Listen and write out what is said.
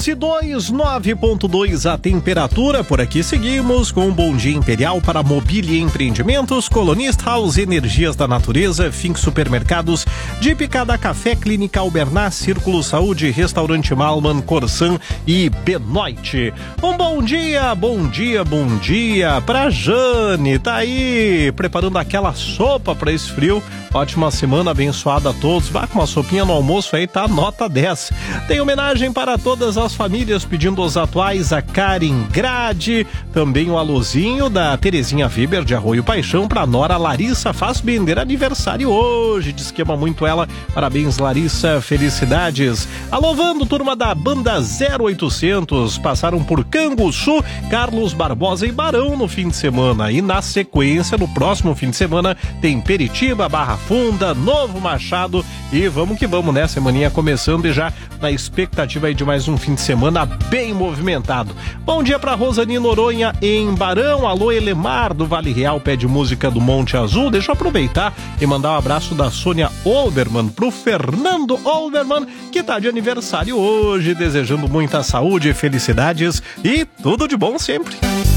12:02, 9.2 a temperatura. Por aqui seguimos com um bom dia imperial para Mobília e Empreendimentos, Colonist House, Energias da Natureza, Fink Supermercados, de Picada Café, Clínica Albernaz, Círculo Saúde, Restaurante Malman, Corsan e Benoit. Um bom dia pra Jane, tá aí preparando aquela sopa para esse frio. Ótima semana abençoada a todos. Vá com uma sopinha no almoço aí, tá nota 10. Tem homenagem para todas as famílias, pedindo os atuais a Karen Grade, também o alôzinho da Terezinha Weber de Arroio Paixão para nora Larissa Fassbender, aniversário hoje, diz que ama muito ela. Parabéns, Larissa, felicidades. Alô, turma da Banda 0800, passaram por Canguçu, Carlos Barbosa e Barão no fim de semana. E na sequência, no próximo fim de semana, tem Peritiba, Barra Funda, Novo Machado e vamos que vamos, né? Semaninha começando e já na expectativa aí de mais um fim de semana bem movimentado. Bom dia pra Rosani Noronha em Barão. Alô, Elemar do Vale Real, pede música do Monte Azul. Deixa eu aproveitar e mandar um abraço da Sônia Olbermann pro Fernando Olbermann, que tá de aniversário hoje, desejando muita saúde, felicidades e tudo de bom sempre.